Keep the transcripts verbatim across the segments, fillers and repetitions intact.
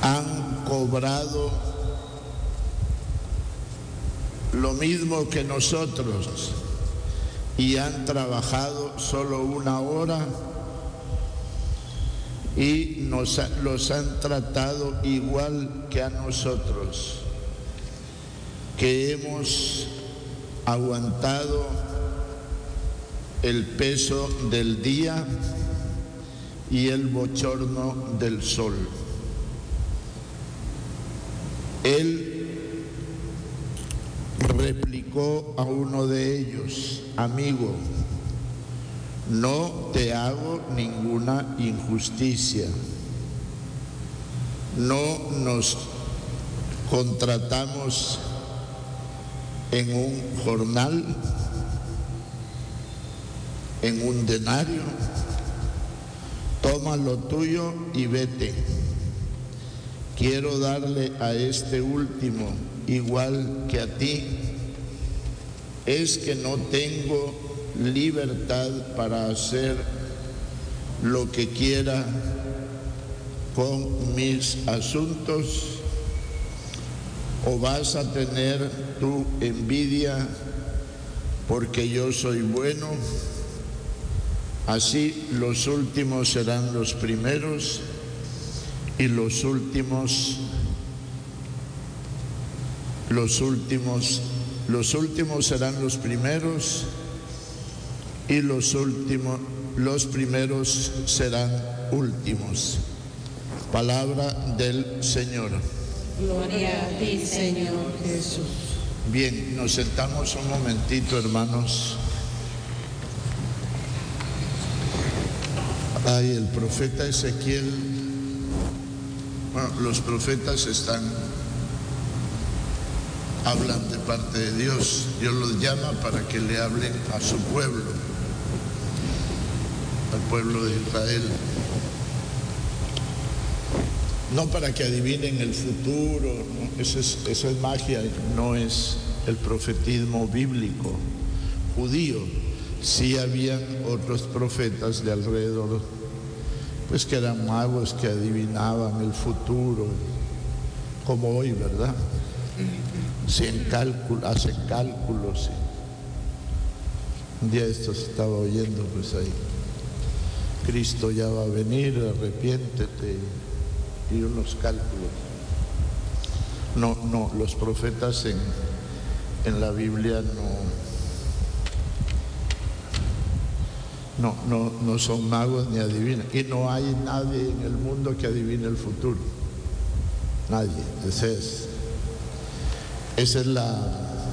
han cobrado lo mismo que nosotros y han trabajado solo una hora y nos, los han tratado igual que a nosotros, que hemos aguantado el peso del día y el bochorno del sol. Él replicó a uno de ellos: amigo, no te hago ninguna injusticia. No nos contratamos en un jornal, en un denario. Toma lo tuyo y vete. Quiero darle a este último igual que a ti. Es que no tengo libertad para hacer lo que quiera con mis asuntos, o vas a tener tu envidia porque yo soy bueno. Así los últimos serán los primeros y los últimos los últimos los últimos serán los primeros y los últimos los primeros serán últimos. Palabra del Señor. Gloria a ti, Señor Jesús. Bien, nos sentamos un momentito, hermanos. Ay, el profeta Ezequiel. Bueno, los profetas están, hablan de parte de Dios. Dios los llama para que le hablen a su pueblo, al pueblo de Israel. No para que adivinen el futuro, ¿no? Eso es, eso es magia, no es el profetismo bíblico judío. Sí habían otros profetas de alrededor, pues que eran magos que adivinaban el futuro, como hoy, ¿verdad? Hacen cálculos, hacen cálculos. Un día esto se estaba oyendo, pues ahí, Cristo ya va a venir, arrepiéntete, y unos cálculos. No, no, los profetas en, en la Biblia no. No, no, no son magos ni adivinan. Y no hay nadie en el mundo que adivine el futuro. Nadie. Ese es, ese es la,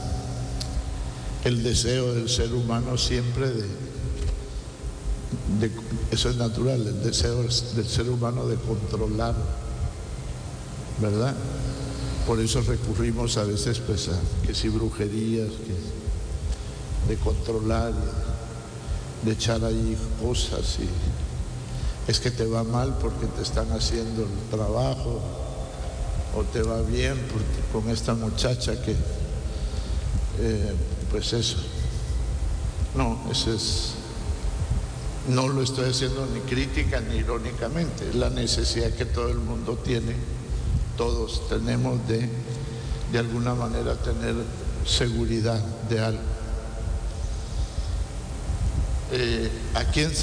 el deseo del ser humano siempre de, de, eso es natural, el deseo del ser humano de controlar, ¿verdad? Por eso recurrimos a veces pues a que si brujerías, que, de controlar, de echar ahí cosas, y es que te va mal porque te están haciendo el trabajo, o te va bien porque con esta muchacha que eh, pues eso. No, eso es, no lo estoy haciendo ni crítica ni irónicamente, es la necesidad que todo el mundo tiene, todos tenemos de de alguna manera tener seguridad de algo. Eh, ¿a quién